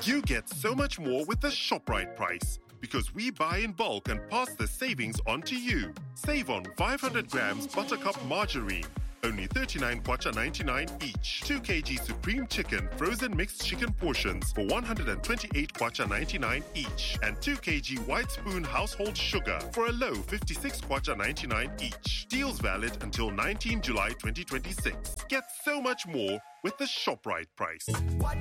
You get so much more with the ShopRite price because we buy in bulk and pass the savings on to you. Save on 500 grams Buttercup margarine, only 39.99 each. 2 kg Supreme Chicken frozen mixed chicken portions for 128.99 each. And 2 kg White Spoon household sugar for a low 56.99 each. Deals valid until 19 July 2026. Get so much more with the ShopRite price.